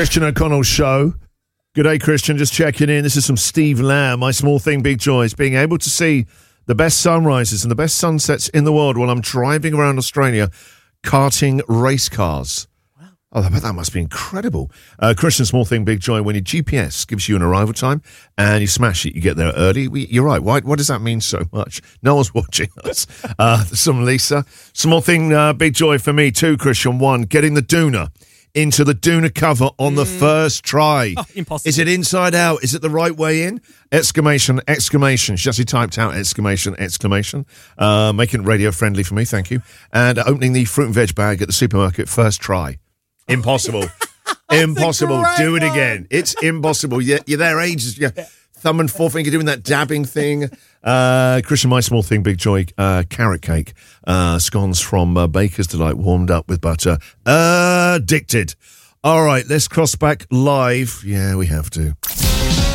Christian O'Connell Show. Good day, Christian. Just checking in. This is from Steve Lamb. My small thing, big joy is being able to see the best sunrises and the best sunsets in the world while I'm driving around Australia karting race cars. Wow. Oh, I bet that must be incredible. Christian, small thing, big joy. When your GPS gives you an arrival time and you smash it, you get there early. You're right. Why does that mean so much? No one's watching us. Some Lisa. Small thing, big joy for me too, Christian. One, getting the Doona into the Doona cover on the first try. Oh, impossible. Is it inside out? Is it the right way in? Exclamation. She actually typed out exclamation. Making it radio friendly for me, thank you. And opening the fruit and veg bag at the supermarket first try. Impossible. Impossible. Do it again. It's impossible. You're there ages. Yeah. Thumb and forefinger doing that dabbing thing. Christian, my small thing, big joy, carrot cake. Scones from Baker's Delight, warmed up with butter. Addicted. All right, let's cross back live. Yeah, we have to.